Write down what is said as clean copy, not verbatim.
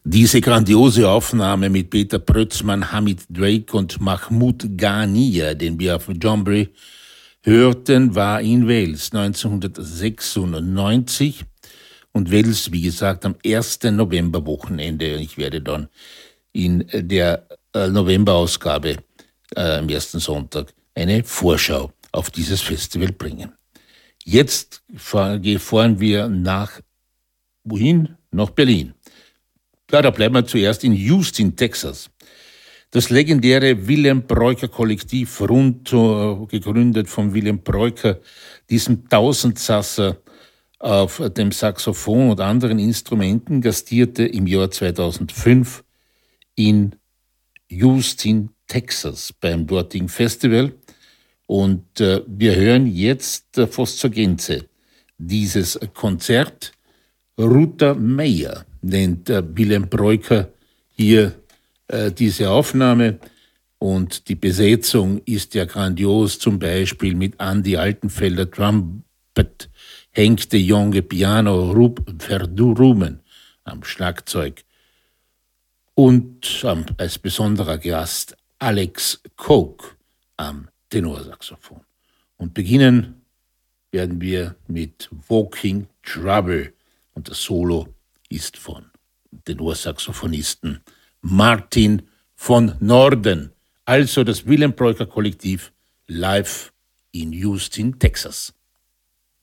Diese grandiose Aufnahme mit Peter Brötzmann, Hamid Drake und Mahmoud Ghania, den wir auf Jonbury hörten, war in Wales 1996. Und Wales, wie gesagt, am 1. Novemberwochenende. Ich werde dann in der Novemberausgabe am ersten Sonntag eine Vorschau auf dieses Festival bringen. Jetzt fahren wir wohin? Nach Berlin. Ja, da bleiben wir zuerst in Houston, Texas. Das legendäre Willem Breuker Kollektiv, gegründet von Willem Breuker, diesem Tausendsasser auf dem Saxophon und anderen Instrumenten, gastierte im Jahr 2005 in Houston, Texas, beim dortigen Festival. Und wir hören jetzt fast zur Gänze dieses Konzert. Ruta Meyer nennt Willem Breuker hier diese Aufnahme, und die Besetzung ist ja grandios, zum Beispiel mit Andy Altenfelder Trumpet, Henk de Jonge Piano, Verdurumen am Schlagzeug und als besonderer Gast Alex Coke am Tenorsaxophon. Und beginnen werden wir mit Walking Trouble. Und das Solo ist von Tenorsaxophonisten Martin von Norden. Also das Willem Breuker Kollektiv live in Houston, Texas.